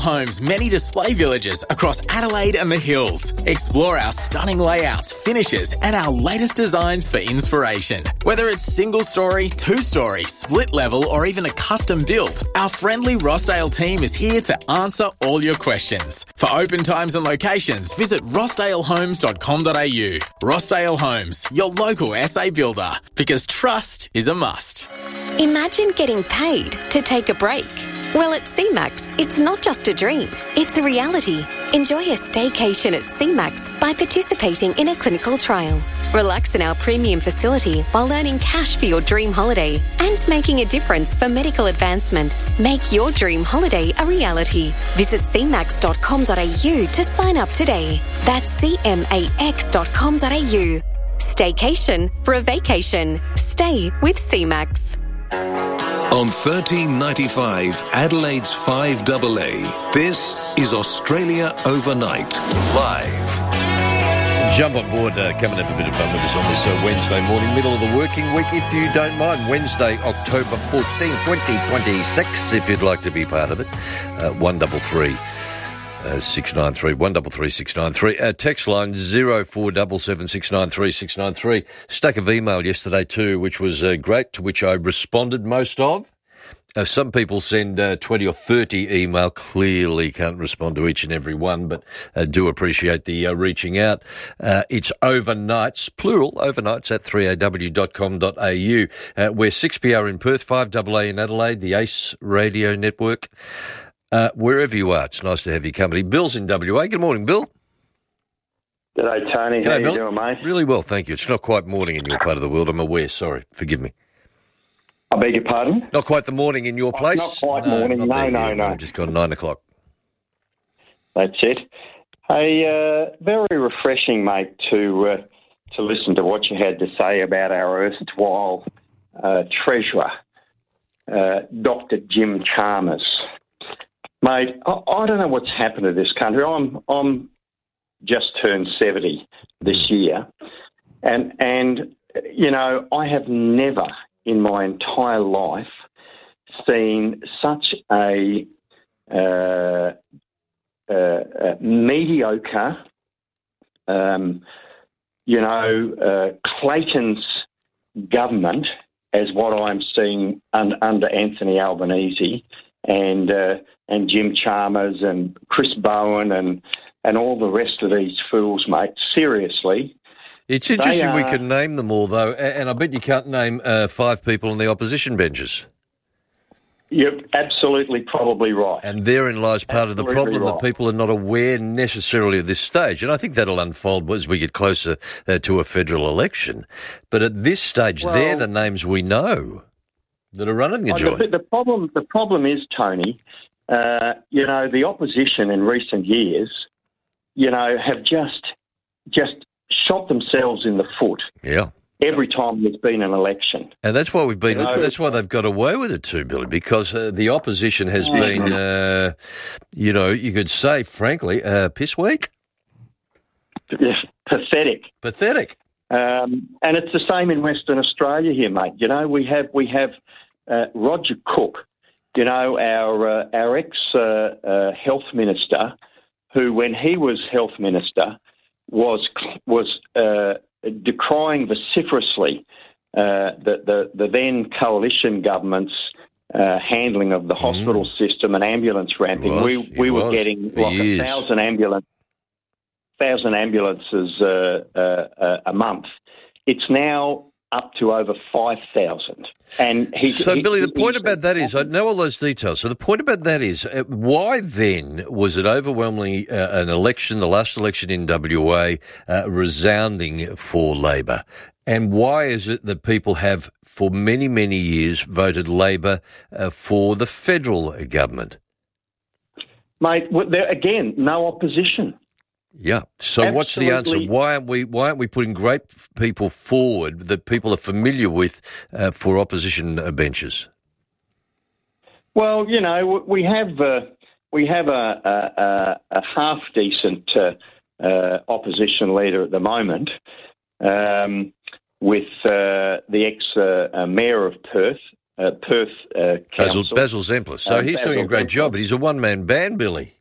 Homes many display villages across Adelaide and the Hills. Explore our stunning layouts, finishes and our latest designs for inspiration. Whether it's single story, two-story, split level or even a custom build, our friendly Rossdale team is here to answer all your questions. For open times and locations, visit rossdalehomes.com.au. Rossdale Homes, your local SA builder, because trust is a must. Imagine getting paid to take a break. Well, at CMAX, it's not just a dream, it's a reality. Enjoy a staycation at CMAX by participating in a clinical trial. Relax in our premium facility while earning cash for your dream holiday and making a difference for medical advancement. Make your dream holiday a reality. Visit cmax.com.au to sign up today. That's cmax.com.au. Staycation for a vacation. Stay with CMAX. On 1395 Adelaide's 5AA, this is Australia Overnight, live. Jump on board, come and have a bit of fun with us on this Wednesday morning, middle of the working week, if you don't mind. Wednesday, October 14, 2026, if you'd like to be part of it. 133 693 133 693. Text line 0477 693 693. Stack of email yesterday too, which was great, to which I responded most of. Some people send 20 or 30 email. Clearly can't respond to each and every one, but do appreciate the reaching out. It's overnights, plural, overnights at 3aw.com.au. We're 6PR in Perth, 5AA in Adelaide, the ACE Radio Network. Wherever you are, it's nice to have your company. Bill's in WA. Good morning, Bill. G'day, Tony. How you doing, mate? Really well, thank you. It's not quite morning in your part of the world, I'm aware. Sorry, forgive me. I beg your pardon? Not quite the morning in your place? Not quite morning. No. Just gone 9 o'clock. That's it. Hey, very refreshing, mate, to listen to what you had to say about our erstwhile treasurer, Dr. Jim Chalmers. Mate, I don't know what's happened to this country. I'm just turned 70 this year, and you know, I have never in my entire life seen such a mediocre, Clayton's government as what I'm seeing under Anthony Albanese and Jim Chalmers and Chris Bowen and all the rest of these fools, mate. Seriously. It's interesting we can name them all, though, and I bet you can't name 5 people on the opposition benches. You're absolutely probably right. And therein lies part of the problem, that people are not aware necessarily of this stage. And I think that'll unfold as we get closer to a federal election. But at this stage, they're the names we know that are running the joint. The problem is, Tony, the opposition in recent years, have just shot themselves in the foot. Yeah. Every time there's been an election. And that's why that's why they've got away with it too, Billy, because the opposition has been, you could say, frankly, piss weak. Pathetic. And it's the same in Western Australia here, mate. We have Roger Cook, our ex-health minister, who, when he was health minister, was decrying vociferously the then coalition government's handling of the hospital system and ambulance ramping. We were getting like 1,000 ambulances a month. It's now up to over 5,000. Billy, the point about that is, I know all those details, so the point about that is, why then was it overwhelmingly an election, the last election in WA, resounding for Labor? And why is it that people have, for many, many years, voted Labor for the federal government? Mate, there again, no opposition. Yeah. So absolutely. What's the answer? Why aren't we putting great people forward that people are familiar with for opposition benches? Well, we have a half decent opposition leader at the moment, with the ex mayor of Perth, Perth Council. Basil Zemplis. So he's doing a great job, but he's a one-man band, Billy.